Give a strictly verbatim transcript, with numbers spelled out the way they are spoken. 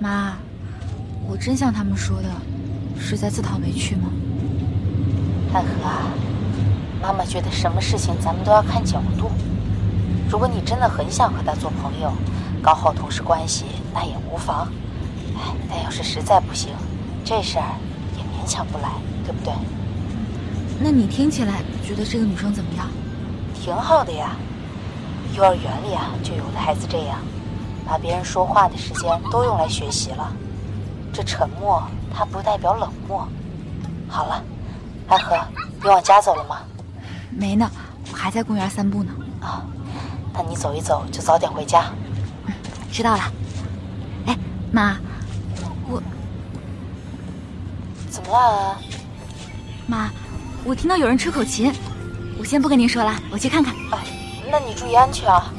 妈，我真像他们说的，是在自讨没趣吗？ 安和啊，妈妈觉得什么事情咱们都要看角度。如果你真的很想和他做朋友，搞好同事关系，那也无妨。哎，但要是实在不行，这事儿也勉强不来，对不对？ 那你听起来觉得这个女生怎么样？ 挺好的呀。幼儿园里啊，就有的孩子这样，把别人说话的时间都用来学习了。这沉默，它不代表冷漠。好了，安和，你往家走了吗？ 没呢，我还在公园散步呢。 啊，那你走一走，就早点回家。 嗯，知道了。哎，妈，我怎么了啊？ 妈，我听到有人吹口琴，我先不跟您说了，我去看看。 哎，那你注意安全啊。